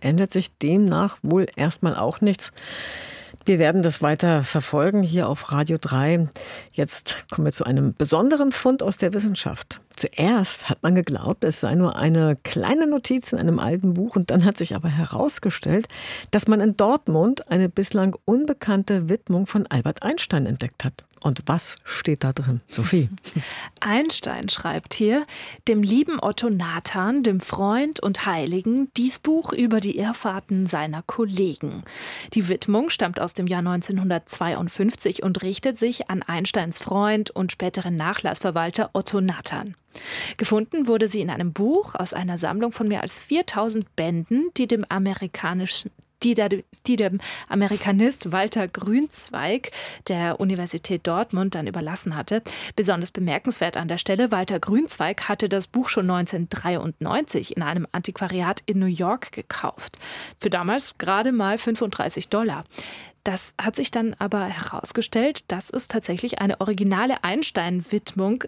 ändert sich demnach wohl erstmal auch nichts. Wir werden das weiter verfolgen hier auf Radio 3. Jetzt kommen wir zu einem besonderen Fund aus der Wissenschaft. Zuerst hat man geglaubt, es sei nur eine kleine Notiz in einem alten Buch. Und dann hat sich aber herausgestellt, dass man in Dortmund eine bislang unbekannte Widmung von Albert Einstein entdeckt hat. Und was steht da drin? Sophie. Einstein schreibt hier: Dem lieben Otto Nathan, dem Freund und Heiligen, dies Buch über die Irrfahrten seiner Kollegen. Die Widmung stammt aus dem Jahr 1952 und richtet sich an Einsteins Freund und späteren Nachlassverwalter Otto Nathan. Gefunden wurde sie in einem Buch aus einer Sammlung von mehr als 4000 Bänden, die dem Amerikanist Walter Grünzweig der Universität Dortmund dann überlassen hatte. Besonders bemerkenswert an der Stelle: Walter Grünzweig hatte das Buch schon 1993 in einem Antiquariat in New York gekauft. Für damals gerade mal $35. Das hat sich dann aber herausgestellt, dass es tatsächlich eine originale Einstein-Widmung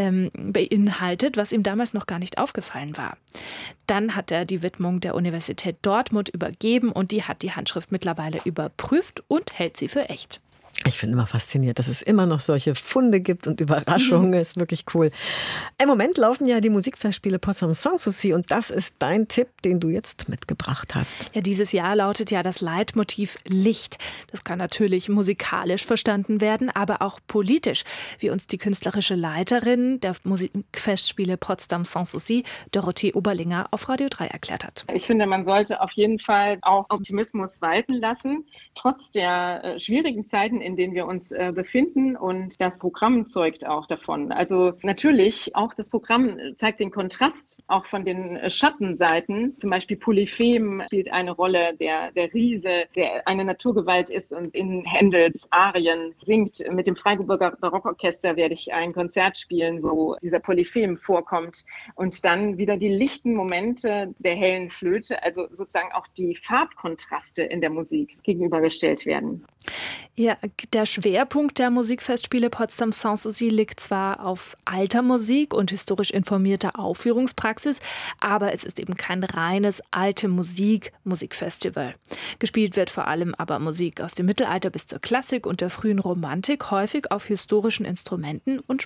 beinhaltet, was ihm damals noch gar nicht aufgefallen war. Dann hat er die Widmung der Universität Dortmund übergeben und die hat die Handschrift mittlerweile überprüft und hält sie für echt. Ich finde immer faszinierend, dass es immer noch solche Funde gibt und Überraschungen. Ist wirklich cool. Im Moment laufen ja die Musikfestspiele Potsdam Sanssouci und das ist dein Tipp, den du jetzt mitgebracht hast. Ja, dieses Jahr lautet ja das Leitmotiv Licht. Das kann natürlich musikalisch verstanden werden, aber auch politisch, wie uns die künstlerische Leiterin der Musikfestspiele Potsdam Sanssouci, Dorothee Oberlinger, auf Radio 3 erklärt hat. Ich finde, man sollte auf jeden Fall auch Optimismus walten lassen, trotz der schwierigen Zeiten, in denen wir uns befinden, und das Programm zeugt auch davon. Also natürlich, auch das Programm zeigt den Kontrast auch von den Schattenseiten. Zum Beispiel Polyphem spielt eine Rolle, der Riese, der eine Naturgewalt ist und in Händels Arien singt. Mit dem Freiburger Barockorchester werde ich ein Konzert spielen, wo dieser Polyphem vorkommt, und dann wieder die lichten Momente der hellen Flöte, also sozusagen auch die Farbkontraste in der Musik gegenübergestellt werden. Ja, der Schwerpunkt der Musikfestspiele Potsdam Sanssouci liegt zwar auf alter Musik und historisch informierter Aufführungspraxis, aber es ist eben kein reines alte Musikfestival. Gespielt wird vor allem aber Musik aus dem Mittelalter bis zur Klassik und der frühen Romantik, häufig auf historischen Instrumenten und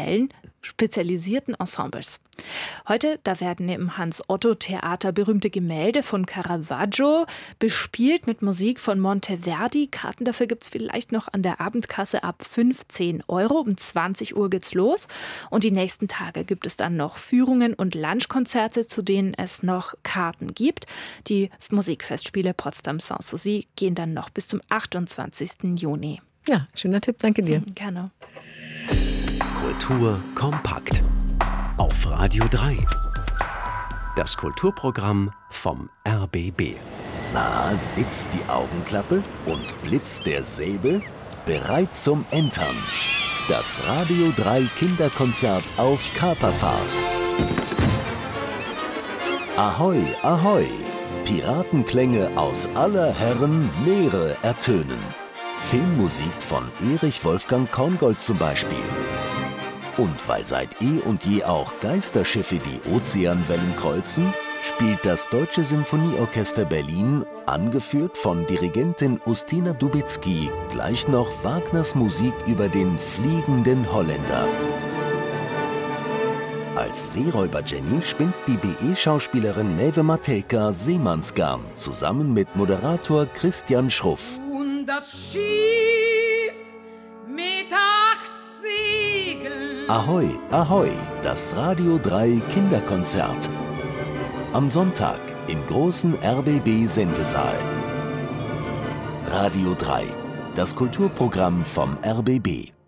spezialisierten Ensembles. Heute, da werden im Hans-Otto-Theater berühmte Gemälde von Caravaggio bespielt mit Musik von Monteverdi. Karten dafür gibt es vielleicht noch an der Abendkasse ab 15 Euro. Um 20 Uhr geht's los. Und die nächsten Tage gibt es dann noch Führungen und Lunchkonzerte, zu denen es noch Karten gibt. Die Musikfestspiele Potsdam Sanssouci gehen dann noch bis zum 28. Juni. Ja, schöner Tipp, danke dir. Gerne. Kultur kompakt auf Radio 3. Das Kulturprogramm vom RBB. Na, sitzt die Augenklappe und blitzt der Säbel? Bereit zum Entern. Das Radio 3 Kinderkonzert auf Kaperfahrt. Ahoi, ahoi! Piratenklänge aus aller Herren Meere ertönen. Filmmusik von Erich Wolfgang Korngold zum Beispiel. Und weil seit eh und je auch Geisterschiffe die Ozeanwellen kreuzen, spielt das Deutsche Symphonieorchester Berlin, angeführt von Dirigentin Ustina Dubicki, gleich noch Wagners Musik über den fliegenden Holländer. Als Seeräuber Jenny spinnt die BE-Schauspielerin Maeve Matelka Seemannsgarn zusammen mit Moderator Christian Schruff. Und das Schiff mit 8 Segeln. Ahoi, ahoi, das Radio 3 Kinderkonzert. Am Sonntag im großen RBB-Sendesaal. Radio 3, das Kulturprogramm vom RBB.